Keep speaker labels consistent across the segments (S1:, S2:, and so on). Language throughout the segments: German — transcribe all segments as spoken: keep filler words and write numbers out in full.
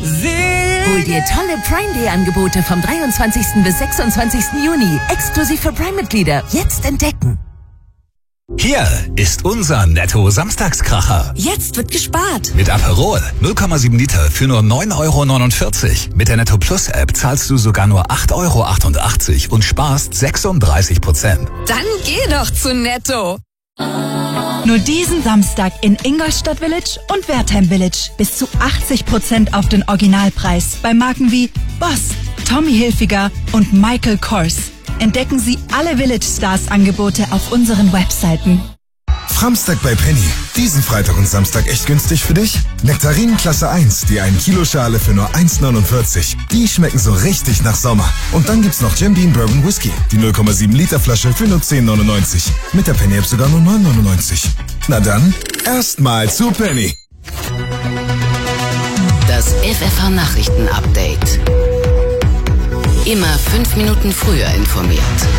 S1: Hol dir tolle Prime Day Angebote vom dreiundzwanzigsten bis sechsundzwanzigsten Juni. Exklusiv für Prime-Mitglieder. Jetzt entdecken.
S2: Hier ist unser Netto-Samstagskracher.
S1: Jetzt wird gespart.
S2: Mit Aperol null Komma sieben Liter für nur neun Euro neunundvierzig. Mit der Netto Plus App zahlst du sogar nur acht Euro achtundachtzig und sparst sechsunddreißig Prozent.
S1: Dann geh doch zu Netto.
S3: Nur diesen Samstag in Ingolstadt Village und Wertheim Village. Bis zu achtzig Prozent auf den Originalpreis bei Marken wie Boss, Tommy Hilfiger und Michael Kors. Entdecken Sie alle Village Stars Angebote auf unseren Webseiten.
S4: Framstag bei Penny. Diesen Freitag und Samstag echt günstig für dich? Nektarinen Klasse eins, die ein Kilo Schale für nur eins neunundvierzig. Die schmecken so richtig nach Sommer. Und dann gibt's noch Jim Beam Bourbon Whisky, die null Komma sieben Liter Flasche für nur zehn neunundneunzig. Mit der Penny App sogar nur neun neunundneunzig. Na dann, erstmal zu Penny.
S5: Das F F H Nachrichten Update. Immer fünf Minuten früher informiert.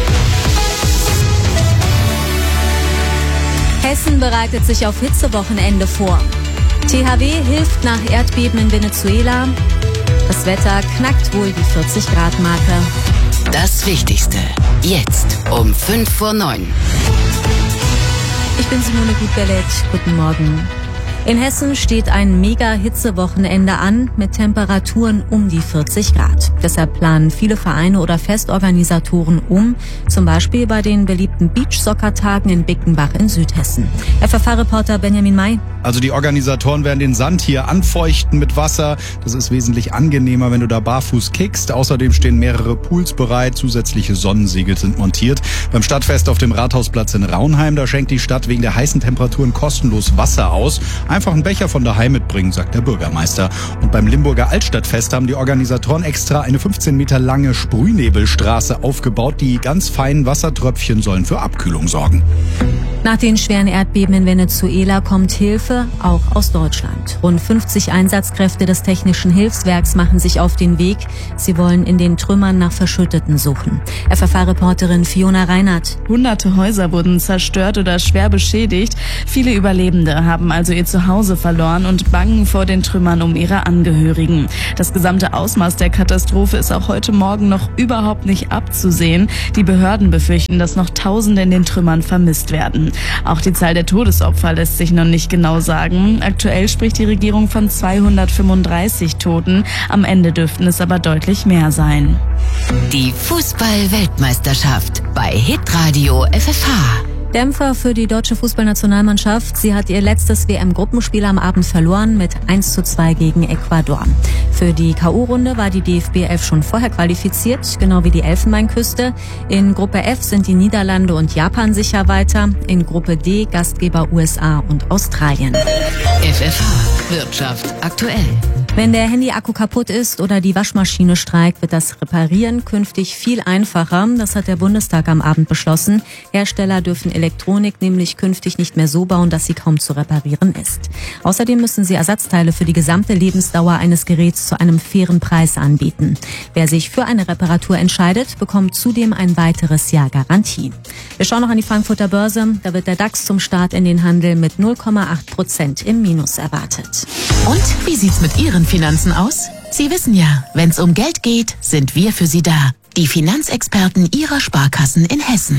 S6: Hessen bereitet sich auf Hitzewochenende vor. T H W hilft nach Erdbeben in Venezuela. Das Wetter knackt wohl die vierzig Grad Marke.
S5: Das Wichtigste jetzt um fünf vor neun.
S6: Ich bin Simone Gutbellet. Guten Morgen. In Hessen steht ein Mega-Hitzewochenende an mit Temperaturen um die vierzig Grad. Deshalb planen viele Vereine oder Festorganisatoren um, zum Beispiel bei den beliebten Beachsoccer-Tagen in Bickenbach in Südhessen. F F H-Reporter Benjamin May.
S7: Also die Organisatoren werden den Sand hier anfeuchten mit Wasser. Das ist wesentlich angenehmer, wenn du da barfuß kickst. Außerdem stehen mehrere Pools bereit. Zusätzliche Sonnensegel sind montiert. Beim Stadtfest auf dem Rathausplatz in Raunheim, da schenkt die Stadt wegen der heißen Temperaturen kostenlos Wasser aus. Einfach einen Becher von daheim mitbringen, sagt der Bürgermeister. Und beim Limburger Altstadtfest haben die Organisatoren extra eine fünfzehn Meter lange Sprühnebelstraße aufgebaut. Die ganz feinen Wassertröpfchen sollen für Abkühlung sorgen.
S6: Nach den schweren Erdbeben in Venezuela kommt Hilfe auch aus Deutschland. Rund fünfzig Einsatzkräfte des Technischen Hilfswerks machen sich auf den Weg. Sie wollen in den Trümmern nach Verschütteten suchen. F F H-Reporterin Fiona Reinhardt.
S8: Hunderte Häuser wurden zerstört oder schwer beschädigt. Viele Überlebende haben also ihr Zuhause verloren und bangen vor den Trümmern um ihre Angehörigen. Das gesamte Ausmaß der Katastrophe ist auch heute Morgen noch überhaupt nicht abzusehen. Die Behörden befürchten, dass noch Tausende in den Trümmern vermisst werden. Auch die Zahl der Todesopfer lässt sich noch nicht genau sagen. Aktuell spricht die Regierung von zweihundertfünfunddreißig Toten. Am Ende dürften es aber deutlich mehr sein.
S5: Die Fußball-Weltmeisterschaft bei Hitradio F F H.
S6: Dämpfer für die deutsche Fußballnationalmannschaft. Sie hat ihr letztes W M-Gruppenspiel am Abend verloren mit eins zu zwei gegen Ecuador. Für die K O-Runde war die D F B elf schon vorher qualifiziert, genau wie die Elfenbeinküste. In Gruppe F sind die Niederlande und Japan sicher weiter. In Gruppe D Gastgeber U S A und Australien.
S5: F F H Wirtschaft aktuell.
S6: Wenn der Handy-Akku kaputt ist oder die Waschmaschine streikt, wird das Reparieren künftig viel einfacher. Das hat der Bundestag am Abend beschlossen. Hersteller dürfen Elektronik nämlich künftig nicht mehr so bauen, dass sie kaum zu reparieren ist. Außerdem müssen sie Ersatzteile für die gesamte Lebensdauer eines Geräts zu einem fairen Preis anbieten. Wer sich für eine Reparatur entscheidet, bekommt zudem ein weiteres Jahr Garantie. Wir schauen noch an die Frankfurter Börse. Da wird der DAX zum Start in den Handel mit null Komma acht Prozent im Minus erwartet.
S1: Und wie sieht's mit Ihren Finanzen aus? Sie wissen ja, wenn's um Geld geht, sind wir für Sie da. Die Finanzexperten Ihrer Sparkassen in Hessen.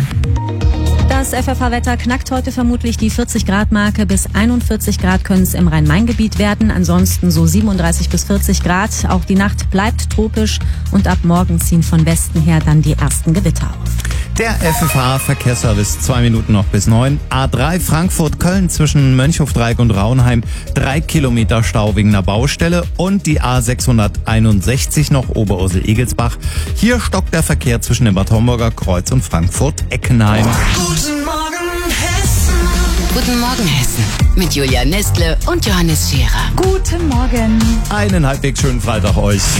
S6: Das F F H-Wetter knackt heute vermutlich die vierzig Grad Marke. Bis einundvierzig Grad können es im Rhein-Main-Gebiet werden. Ansonsten so siebenunddreißig bis vierzig Grad. Auch die Nacht bleibt tropisch. Und ab morgen ziehen von Westen her dann die ersten Gewitter auf.
S9: Der F F H-Verkehrsservice, zwei Minuten noch bis neun. A drei Frankfurt-Köln zwischen Mönchhofdreieck und Raunheim. Drei Kilometer Stau wegen einer Baustelle. Und die A sechshunderteinundsechzig noch Oberursel-Egelsbach. Hier stockt der Verkehr zwischen dem Bad Homburger Kreuz und Frankfurt-Eckenheim.
S5: Guten Morgen Hessen. Guten Morgen Hessen. Mit Julia Nestle und Johannes Scherer.
S3: Guten Morgen.
S9: Einen halbwegs schönen Freitag euch.